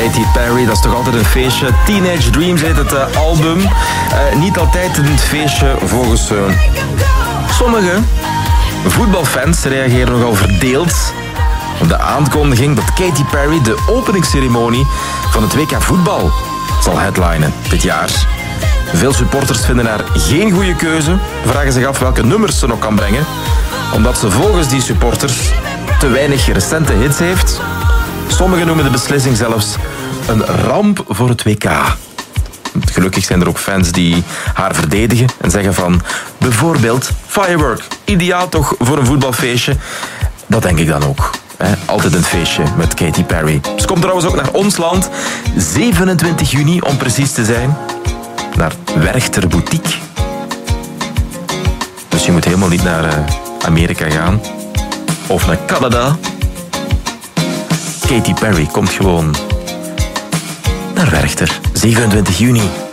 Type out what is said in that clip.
Katy Perry, dat is toch altijd een feestje. Teenage Dreams heet het album. Niet altijd een feestje volgens sommige voetbalfans reageren nogal verdeeld op de aankondiging dat Katy Perry de openingsceremonie van het WK voetbal zal headlinen dit jaar. Veel supporters vinden haar geen goede keuze, vragen zich af welke nummers ze nog kan brengen, omdat ze volgens die supporters te weinig recente hits heeft. Sommigen noemen de beslissing zelfs een ramp voor het WK. Gelukkig zijn er ook fans die haar verdedigen en zeggen van bijvoorbeeld Firework, ideaal toch voor een voetbalfeestje. Dat denk ik dan ook. Altijd een feestje met Katy Perry. Ze komt trouwens ook naar ons land, 27 juni om precies te zijn, naar Werchter Boutique. Dus je moet helemaal niet naar Amerika gaan of naar Canada. Katy Perry komt gewoon naar Werchter, 27 juni.